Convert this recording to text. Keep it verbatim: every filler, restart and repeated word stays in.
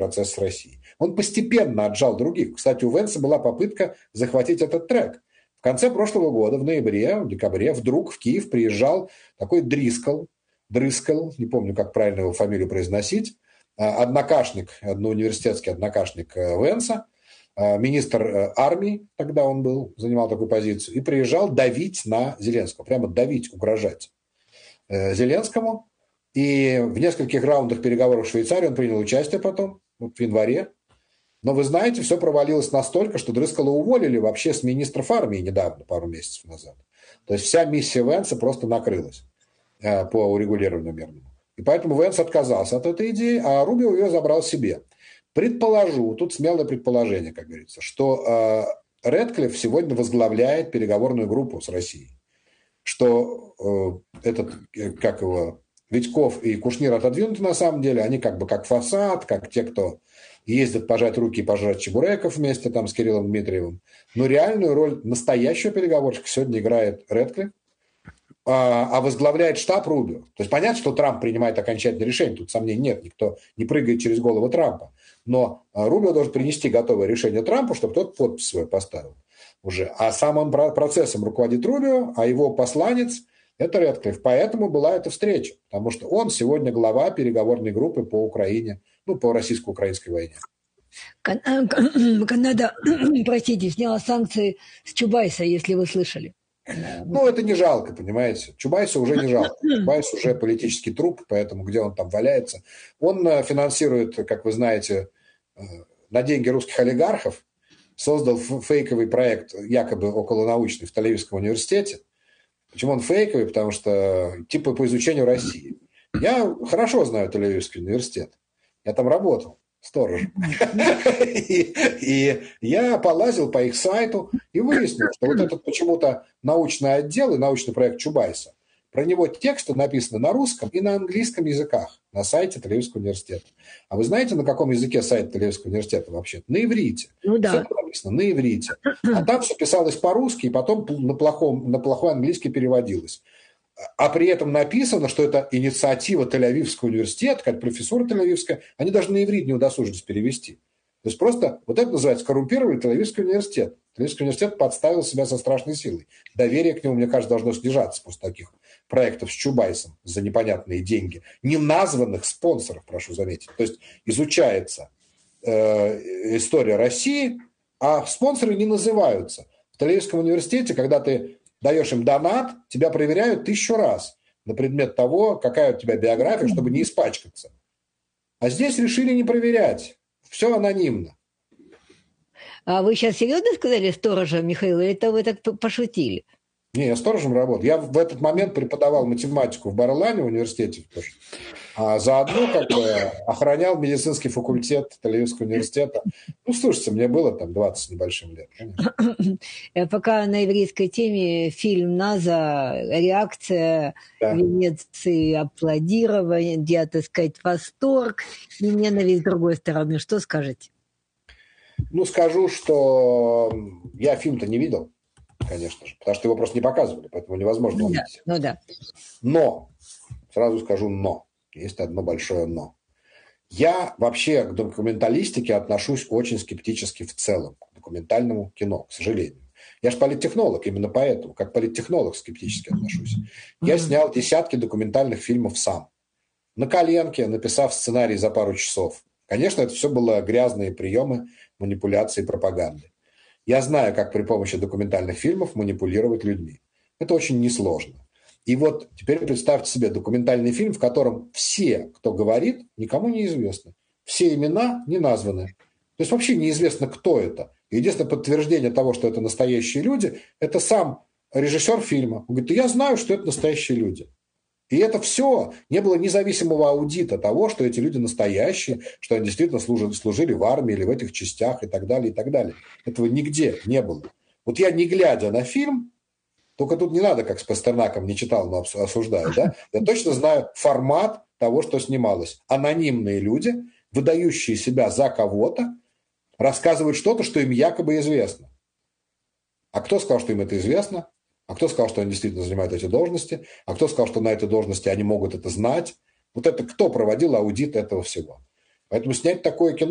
процесс с Россией. Он постепенно отжал других. Кстати, у Венса была попытка захватить этот трек. В конце прошлого года, в ноябре, в декабре, вдруг в Киев приезжал такой Дрискл, Дрискл, не помню, как правильно его фамилию произносить, однокашник, одноуниверситетский однокашник Венса, министр армии, тогда он был, занимал такую позицию, и приезжал давить на Зеленского, прямо давить, угрожать Зеленскому. И в нескольких раундах переговоров в Швейцарии он принял участие потом, вот в январе. Но вы знаете, все провалилось настолько, что Дрискала уволили вообще с министров армии недавно, пару месяцев назад. То есть вся миссия Венса просто накрылась по урегулированию мирному. И поэтому Венс отказался от этой идеи, а Рубио ее забрал себе. Предположу, тут смелое предположение, как говорится, что э, Рэдклифф сегодня возглавляет переговорную группу с Россией. Что э, этот, как его, Витьков и Кушнир отодвинуты на самом деле, они как бы как фасад, как те, кто ездят пожать руки и пожрать чебуреков вместе там с Кириллом Дмитриевым. Но реальную роль настоящего переговорщика сегодня играет Рэдклифф, а возглавляет штаб Рубио. То есть понятно, что Трамп принимает окончательное решение, тут сомнений нет, никто не прыгает через голову Трампа. Но Рубио должен принести готовое решение Трампу, чтобы тот подпись свой поставил уже. А самым процессом руководит Рубио, а его посланец – это Рэдклифф. Поэтому была эта встреча, потому что он сегодня глава переговорной группы по Украине, ну, по российско-украинской войне. Канада, простите, сняла санкции с Чубайса, если вы слышали. Ну, это не жалко, понимаете. Чубайса уже не жалко. Чубайс уже политический труп, поэтому где он там валяется. Он финансирует, как вы знаете, на деньги русских олигархов, создал фейковый проект, якобы околонаучный, в Тель-Авивском университете. Почему он фейковый? Потому что типа по изучению России. Я хорошо знаю Тель-Авивский университет. Я там работал сторожем. И, и я полазил по их сайту и выяснил, что вот этот почему-то научный отдел и научный проект Чубайса, про него тексты написаны на русском и на английском языках на сайте Тель-Авивского университета. А вы знаете, на каком языке сайт Тель-Авивского университета вообще? На иврите. Ну да. Все написано на иврите. А там все писалось по-русски, и потом на, плохом, на плохой английский переводилось. А при этом написано, что это инициатива Тель-Авивского университета, как профессура Тель-Авивская, они даже на иврит не удосужились перевести. То есть просто вот это называется коррумпированный Тель-Авивский университет. Тель-Авивский университет подставил себя со страшной силой. Доверие к нему, мне кажется, должно снижаться после таких проектов с Чубайсом за непонятные деньги. Неназванных спонсоров, прошу заметить. То есть изучается э, история России, а спонсоры не называются. В Тель-Авивском университете, когда ты даешь им донат, тебя проверяют тысячу раз на предмет того, какая у тебя биография, чтобы не испачкаться. А здесь решили не проверять. Все анонимно. А вы сейчас серьезно сказали сторожа, Михаил, или это вы так пошутили? Не, я сторожем работал. Я в этот момент преподавал математику в Бар-Илане в университете. А заодно как бы охранял медицинский факультет Тель-Авивского университета. Ну, слушайте, мне было там двадцать с небольшим лет. Конечно. Пока на еврейской теме фильм «Наза», реакция да. Венеции, аплодирование, так сказать, восторг и ненависть с другой стороны. Что скажете? Ну, скажу, что я фильм-то не видел, конечно же, потому что его просто не показывали, поэтому невозможно ну увидеть. Да, ну да. Но, сразу скажу «но». Есть одно большое «но». Я вообще к документалистике отношусь очень скептически в целом, к документальному кино, к сожалению. Я же политтехнолог, именно поэтому, как политтехнолог скептически отношусь. Я снял десятки документальных фильмов сам. На коленке, написав сценарий за пару часов. Конечно, это все было грязные приемы манипуляции и пропаганды. Я знаю, как при помощи документальных фильмов манипулировать людьми. Это очень несложно. И вот теперь представьте себе документальный фильм, в котором все, кто говорит, никому не известно. Все имена не названы. То есть вообще неизвестно, кто это. Единственное подтверждение того, что это настоящие люди, это сам режиссер фильма. Он говорит, я знаю, что это настоящие люди. И это все, не было независимого аудита того, что эти люди настоящие, что они действительно служили, служили в армии или в этих частях и так далее, и так далее. Этого нигде не было. Вот я, не глядя на фильм, только тут не надо, как с Пастернаком, не читал, но осуждаю, да? Я точно знаю формат того, что снималось. Анонимные люди, выдающие себя за кого-то, рассказывают что-то, что им якобы известно. А кто сказал, что им это известно? А кто сказал, что они действительно занимают эти должности? А кто сказал, что на этой должности они могут это знать? Вот это кто проводил аудит этого всего? Поэтому снять такое кино